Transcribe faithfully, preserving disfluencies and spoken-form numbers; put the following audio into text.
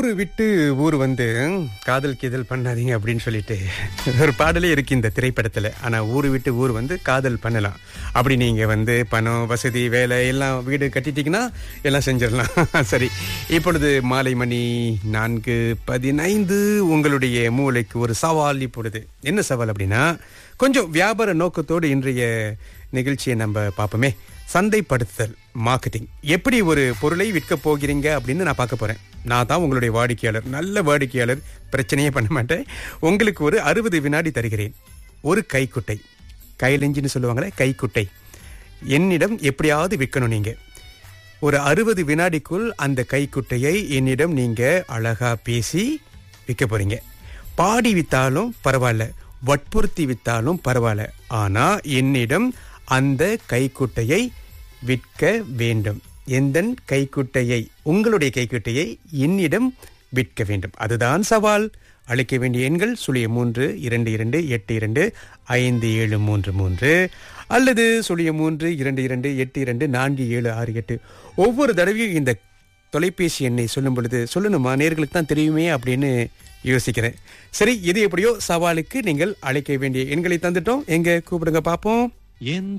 ஊரு விட்டு ஊர் வந்து காதல் கீதல் பண்ணாதீங்க அப்படின்னு சொல்லிட்டு ஒரு பாடலே இருக்கு இந்த திரைப்படத்துல. ஆனா ஊரு விட்டு ஊர் வந்து காதல் பண்ணலாம். அப்படி நீங்க வந்து பணம், வசதி, வேலை எல்லாம் வீடு கட்டிட்டீங்கன்னா எல்லாம் செஞ்சிடலாம். சரி, இப்பொழுது மாலை மணி நான்கு பதினைந்து. உங்களுடைய மூளைக்கு ஒரு சவால். இப்பொழுது என்ன சவால் அப்படின்னா, கொஞ்சம் வியாபார நோக்கத்தோடு இன்றைய நிகழ்ச்சியை நம்ம பார்ப்போமே. சந்தைப்படுத்துதல், மார்க்கெட்டிங். எப்படி ஒரு பொருளை விற்க போகிறீங்க அப்படின்னு நான் பார்க்க போறேன். நான் தான் உங்களுடைய வாடிக்கையாளர், நல்ல வாடிக்கையாளர், பிரச்சனையே பண்ண மாட்டேன். உங்களுக்கு ஒரு அறுபது வினாடி தருகிறேன். ஒரு கைக்குட்டை, கைலெஞ்சின்னு சொல்லுவாங்களே, கைக்குட்டை என்னிடம் எப்படியாவது விற்கணும். நீங்க ஒரு அறுபது வினாடிக்குள் அந்த கைக்குட்டையை என்னிடம் நீங்க அழகா பேசி விற்க போறீங்க. பாடி வித்தாலும் பரவாயில்ல, வற்புறுத்தி வித்தாலும் பரவாயில்ல, ஆனா என்னிடம் அந்த கைக்குட்டையை விற்க வேண்டும். எந்த கைக்குட்டையை? உங்களுடைய கைக்குட்டையை என்னிடம் விற்க வேண்டும். அதுதான் சவால். அளிக்க வேண்டிய எண்கள் சுழிய மூன்று இரண்டு இரண்டு எட்டு இரண்டு ஐந்து ஏழு மூன்று மூன்று அல்லது சுழிய மூன்று இரண்டு இரண்டு எட்டு இரண்டு நான்கு ஏழு ஆறு எட்டு. ஒவ்வொரு தடவையும் இந்த தொலைபேசி எண்ணை சொல்லும் பொழுது சொல்லணுமா, நேர்களுக்கு தான் தெரியுமே அப்படின்னு யோசிக்கிறேன். சரி, இது எப்படியோ சவாலுக்கு நீங்கள் அழைக்க வேண்டிய எண்களை தந்துட்டோம். எங்க கூப்பிடுங்க பார்ப்போம்.